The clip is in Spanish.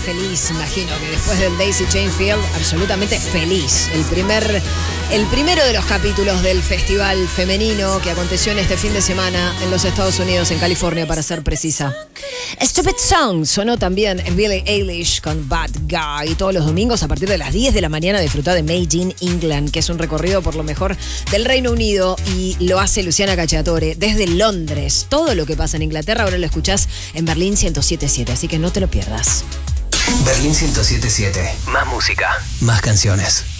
feliz, imagino que después del Daisy Chain Field, absolutamente feliz. El primero de los capítulos del festival femenino que aconteció en este fin de semana en los Estados Unidos, en California, para ser precisa. Stupid Song sonó también en Billie Eilish con Bad Guy. Todos los domingos a partir de las 10 de la mañana disfruta de Made in England, que es un recorrido por lo mejor del Reino Unido, y lo hace Luciana Cacciatore desde Londres. Todo lo que pasa en Inglaterra ahora lo escuchás en Berlín 107.7, así que no te lo pierdas. Berlín 107.7. Más música, más canciones.